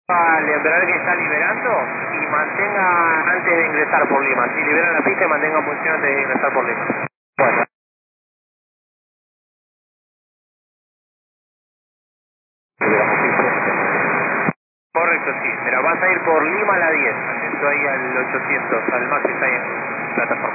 Al embrague que está liberando y mantenga antes de ingresar por Lima. Si liberan la pista, mantenga en posición antes de ingresar por Lima. Bueno. Liberamos pista. Correcto, sí. Pero vas a ir por Lima a la 10. Atento ahí al 800, al Max que está ahí en plataforma.